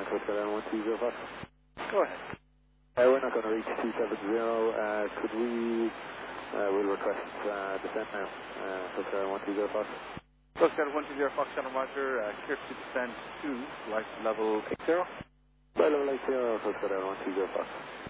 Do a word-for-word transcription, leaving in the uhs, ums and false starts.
Coast Guard one two zero Fox. Go ahead. Uh, we're not going to reach two seven zero. Uh, could we, uh, we'll request uh, descent now. Uh, Coast Guard one two zero Fox. Coast Guard one two zero Fox, Center Roger, uh, clear to descend to flight level eight zero. Flight level eight zero, Coast Guard one two zero Fox.